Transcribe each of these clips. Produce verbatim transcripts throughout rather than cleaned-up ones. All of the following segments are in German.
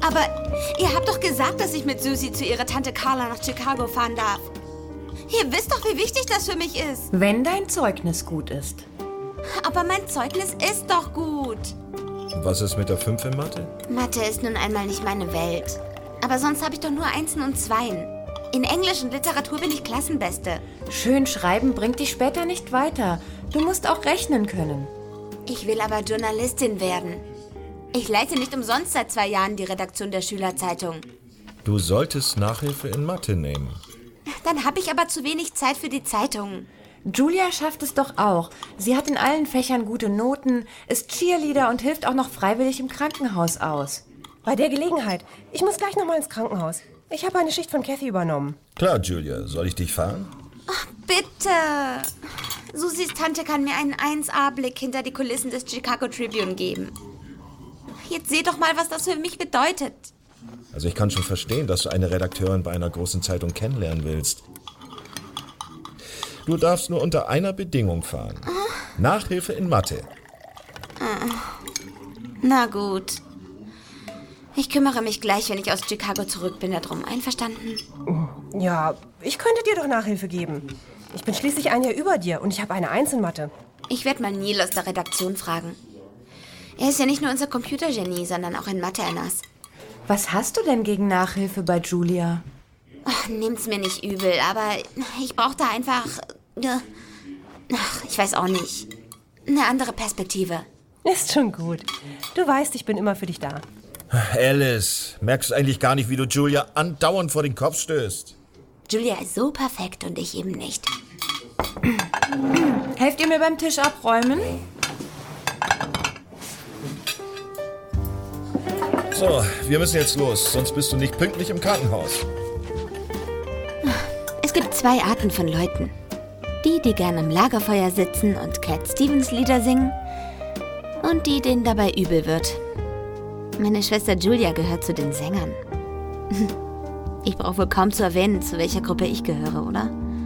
Aber ihr habt doch gesagt, dass ich mit Susie zu ihrer Tante Carla nach Chicago fahren darf. Ihr wisst doch, wie wichtig das für mich ist. Wenn dein Zeugnis gut ist. Aber mein Zeugnis ist doch gut. Was ist mit der fünf in Mathe? Mathe ist nun einmal nicht meine Welt. Aber sonst habe ich doch nur Einsen und Zweien. In Englisch und Literatur bin ich Klassenbeste. Schön schreiben bringt dich später nicht weiter. Du musst auch rechnen können. Ich will aber Journalistin werden. Ich leite nicht umsonst seit zwei Jahren die Redaktion der Schülerzeitung. Du solltest Nachhilfe in Mathe nehmen. Dann habe ich aber zu wenig Zeit für die Zeitung. Julia schafft es doch auch. Sie hat in allen Fächern gute Noten, ist Cheerleader und hilft auch noch freiwillig im Krankenhaus aus. Bei der Gelegenheit. Ich muss gleich noch mal ins Krankenhaus. Ich habe eine Schicht von Kathy übernommen. Klar, Julia. Soll ich dich fahren? Ach, bitte. Susis Tante kann mir einen eins A-Blick hinter die Kulissen des Chicago Tribune geben. Jetzt seh doch mal, was das für mich bedeutet. Also ich kann schon verstehen, dass du eine Redakteurin bei einer großen Zeitung kennenlernen willst. Du darfst nur unter einer Bedingung fahren. Oh. Nachhilfe in Mathe. Oh. Na gut. Ich kümmere mich gleich, wenn ich aus Chicago zurück bin, darum. Einverstanden? Ja, ich könnte dir doch Nachhilfe geben. Ich bin schließlich ein Jahr über dir und ich habe eine Eins in Mathe. Ich werde mal Neil aus der Redaktion fragen. Er ist ja nicht nur unser Computergenie, sondern auch ein Mathe-Enas. Was hast du denn gegen Nachhilfe bei Julia? Ach, nehmt's mir nicht übel, aber ich brauche da einfach... Ach, ich weiß auch nicht. Eine andere Perspektive. Ist schon gut. Du weißt, ich bin immer für dich da. Alice, merkst du eigentlich gar nicht, wie du Julia andauernd vor den Kopf stößt? Julia ist so perfekt und ich eben nicht. Helft ihr mir beim Tisch abräumen? So, wir müssen jetzt los, sonst bist du nicht pünktlich im Krankenhaus. Es gibt zwei Arten von Leuten. Die, die gern am Lagerfeuer sitzen und Cat Stevens Lieder singen. Und die, denen dabei übel wird. Meine Schwester Julia gehört zu den Sängern. Ich brauche wohl kaum zu erwähnen, zu welcher Gruppe ich gehöre, oder?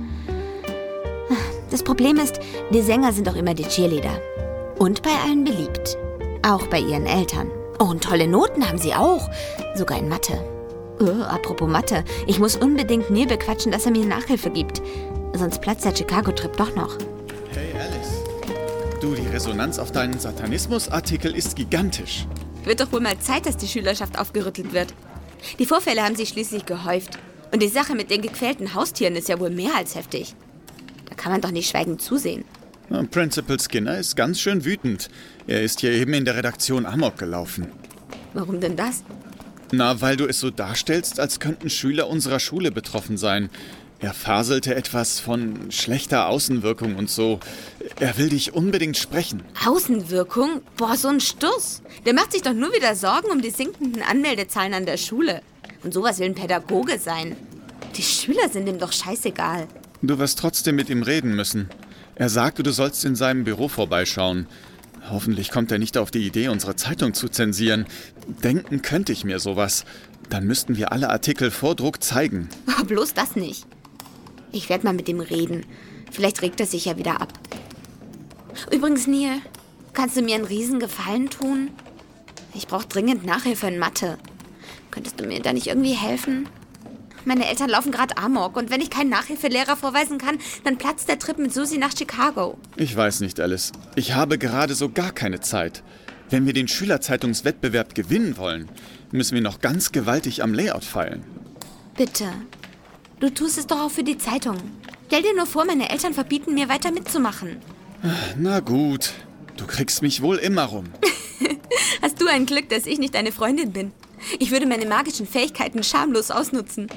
Das Problem ist, die Sänger sind auch immer die Cheerleader. Und bei allen beliebt. Auch bei ihren Eltern. Oh, und tolle Noten haben sie auch. Sogar in Mathe. Oh, apropos Mathe. Ich muss unbedingt Neil bequatschen, dass er mir Nachhilfe gibt. Sonst platzt der Chicago-Trip doch noch. Hey Alice. Du, die Resonanz auf deinen Satanismus-Artikel ist gigantisch. Wird doch wohl mal Zeit, dass die Schülerschaft aufgerüttelt wird. Die Vorfälle haben sich schließlich gehäuft. Und die Sache mit den gequälten Haustieren ist ja wohl mehr als heftig. Da kann man doch nicht schweigend zusehen. Principal Skinner ist ganz schön wütend. Er ist hier eben in der Redaktion Amok gelaufen. Warum denn das? Na, weil du es so darstellst, als könnten Schüler unserer Schule betroffen sein. Er faselte etwas von schlechter Außenwirkung und so. Er will dich unbedingt sprechen. Außenwirkung? Boah, so ein Stuss. Der macht sich doch nur wieder Sorgen um die sinkenden Anmeldezahlen an der Schule. Und sowas will ein Pädagoge sein. Die Schüler sind ihm doch scheißegal. Du wirst trotzdem mit ihm reden müssen. Er sagte, du sollst in seinem Büro vorbeischauen. Hoffentlich kommt er nicht auf die Idee, unsere Zeitung zu zensieren. Denken könnte ich mir sowas. Dann müssten wir alle Artikel vor Druck zeigen. Oh, bloß das nicht. Ich werde mal mit ihm reden. Vielleicht regt er sich ja wieder ab. Übrigens, Neil, kannst du mir einen Riesengefallen tun? Ich brauche dringend Nachhilfe in Mathe. Könntest du mir da nicht irgendwie helfen? Meine Eltern laufen gerade Amok und wenn ich keinen Nachhilfelehrer vorweisen kann, dann platzt der Trip mit Susi nach Chicago. Ich weiß nicht, Alice. Ich habe gerade so gar keine Zeit. Wenn wir den Schülerzeitungswettbewerb gewinnen wollen, müssen wir noch ganz gewaltig am Layout feilen. Bitte. Du tust es doch auch für die Zeitung. Stell dir nur vor, meine Eltern verbieten mir weiter mitzumachen. Na gut, du kriegst mich wohl immer rum. Hast du ein Glück, dass ich nicht deine Freundin bin. Ich würde meine magischen Fähigkeiten schamlos ausnutzen.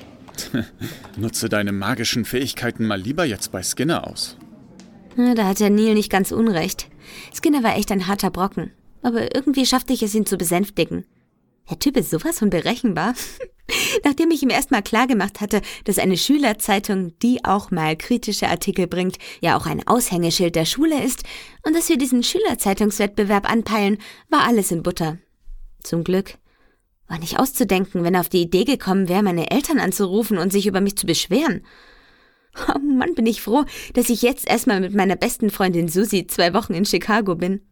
Nutze deine magischen Fähigkeiten mal lieber jetzt bei Skinner aus. Da hat der Neil nicht ganz unrecht. Skinner war echt ein harter Brocken. Aber irgendwie schaffte ich es, ihn zu besänftigen. Der Typ ist sowas von berechenbar. Nachdem ich ihm erstmal klargemacht hatte, dass eine Schülerzeitung, die auch mal kritische Artikel bringt, ja auch ein Aushängeschild der Schule ist und dass wir diesen Schülerzeitungswettbewerb anpeilen, war alles in Butter. Zum Glück. War nicht auszudenken, wenn er auf die Idee gekommen wäre, meine Eltern anzurufen und sich über mich zu beschweren. Oh Mann, bin ich froh, dass ich jetzt erstmal mit meiner besten Freundin Susi zwei Wochen in Chicago bin.